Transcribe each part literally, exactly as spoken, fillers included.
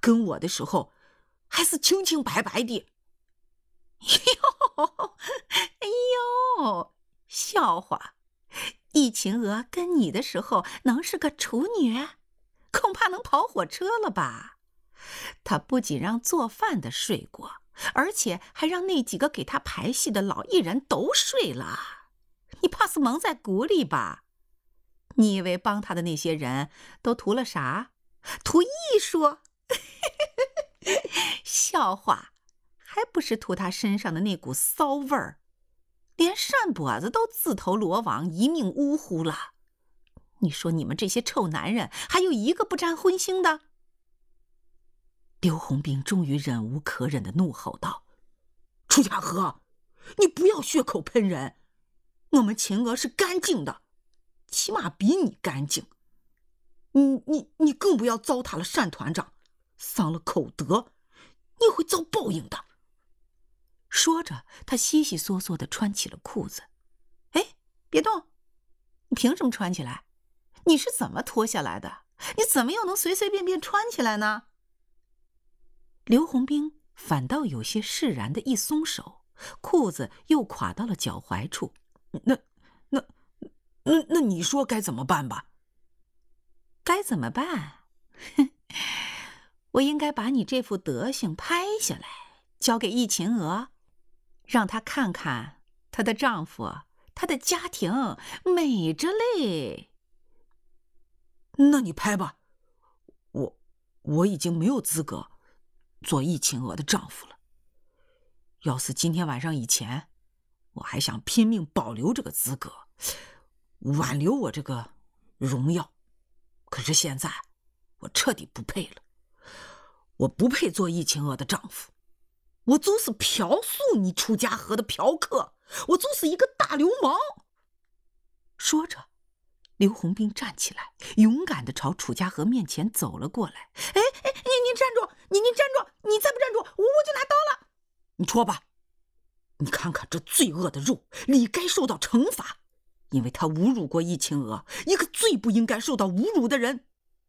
跟我的时候还是清清白白的。 哟，哎呦，笑话！易秦娥跟你的时候能是个处女？恐怕能跑火车了吧？她不仅让做饭的睡过，而且还让那几个给她排戏的老艺人都睡了。你怕是蒙在鼓里吧？你以为帮她的那些人都图了啥？图艺术？笑话！还不是图他身上的那股骚味儿，连扇脖子都自投罗网，一命呜呼了。你说你们这些臭男人，还有一个不沾荤腥的？刘洪兵终于忍无可忍地怒吼道：“ 楚家河，你不要血口喷人，我们秦娥是干净的，起码比你干净。你你你更不要糟蹋了单团长，丧了口德，你会遭报应的。” 说着，他悉悉嗦嗦地穿起了裤子。哎，别动！你凭什么穿起来？你是怎么脱下来的？你怎么又能随随便便穿起来呢？刘洪兵反倒有些释然的一松手，裤子又垮到了脚踝处。 那、那、那、那你说该怎么办吧？ 该怎么办？我应该把你这副德行拍下来，交给易秦娥，让她看看她的丈夫、她的家庭美着嘞。 那你拍吧，我我已经没有资格做易秦娥的丈夫了。要是今天晚上以前，我还想拼命保留这个资格，挽留我这个荣耀。可是现在，我彻底不配了。我不配做易秦娥的丈夫，我就是嫖宿你楚家河的嫖客，我就是一个大流氓。 说着，刘洪兵站起来，勇敢地朝楚家河面前走了过来。 哎哎，你你站住！你你站住！你再不站住，我我就拿刀了！你戳吧，你看看这罪恶的肉，理该受到惩罚，因为他侮辱过易秦娥，一个最不应该受到侮辱的人。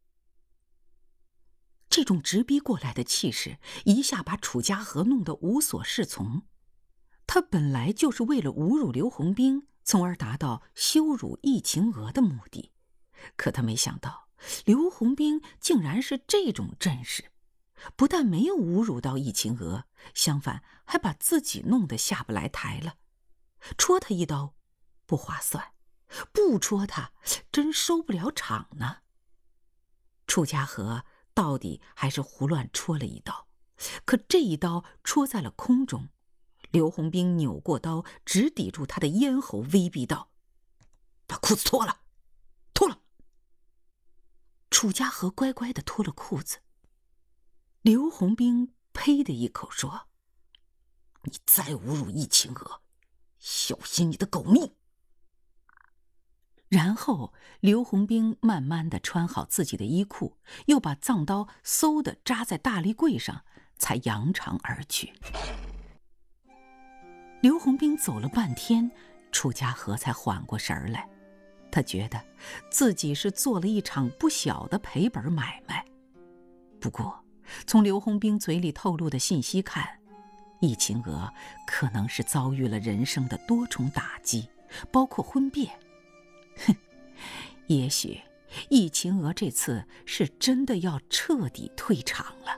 这种直逼过来的气势，一下把楚家河弄得无所适从。他本来就是为了侮辱刘洪兵，从而达到羞辱易秦娥的目的。可他没想到，刘洪兵竟然是这种阵势，不但没有侮辱到易秦娥，相反还把自己弄得下不来台了。戳他一刀不划算，不戳他真收不了场呢。楚家河到底还是胡乱戳了一刀，可这一刀戳在了空中。刘洪兵扭过刀，直抵住他的咽喉，威逼道：“ 把裤子脱了，脱了！” 楚家河乖乖地脱了裤子。刘洪兵呸的一口说：“ 你再侮辱易秦娥，小心你的狗命！” 然后刘洪兵慢慢地穿好自己的衣裤，又把藏刀嗖地扎在大立柜上，才扬长而去。刘洪兵走了半天，楚家河才缓过神来。他觉得自己是做了一场不小的赔本买卖。不过从刘洪兵嘴里透露的信息看，易秦娥可能是遭遇了人生的多重打击，包括婚变。哼，也许易秦娥这次是真的要彻底退场了。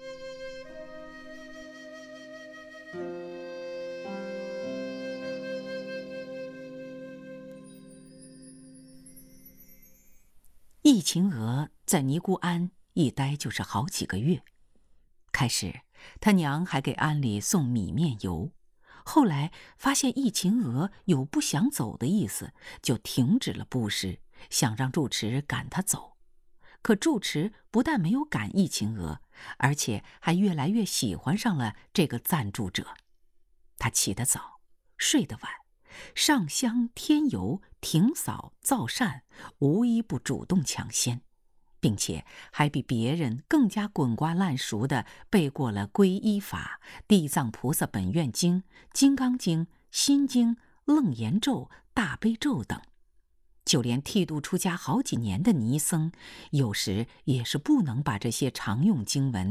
易秦娥在尼姑庵一待就是好几个月。开始他娘还给庵里送米面油，后来发现易秦娥有不想走的意思，就停止了布施，想让住持赶她走。可住持不但没有赶易秦娥，而且还越来越喜欢上了这个赞助者。他起得早，睡得晚，上香添油、停扫造善，无一不主动抢先，并且还比别人更加滚瓜烂熟地背过了皈依法、地藏菩萨本愿经、金刚经、心经、楞严咒、大悲咒等。就连剃度出家好几年的尼僧，有时也是不能把这些常用经文